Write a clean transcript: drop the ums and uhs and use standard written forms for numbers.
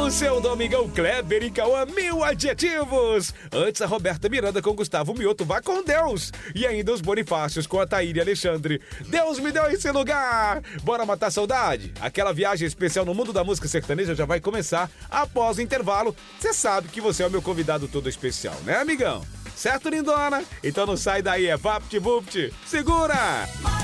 O seu Domingão Kleber e Cauã, 1000 adjetivos. Antes, a Roberta Miranda com Gustavo Mioto, vá com Deus. E ainda os Bonifácios com a Taíra Alexandre. Deus me deu esse lugar. Bora matar a saudade? Aquela viagem especial no mundo da música sertaneja já vai começar após o intervalo. Você sabe que você é o meu convidado todo especial, né, amigão? Certo, lindona? Então não sai daí, é Vapt-Vupt. Segura!